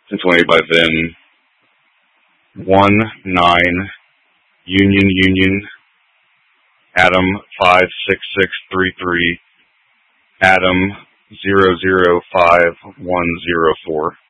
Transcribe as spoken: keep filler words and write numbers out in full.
Cincinnati by then. one nine Union Union Adam five six six three three Adam zero zero five one zero four.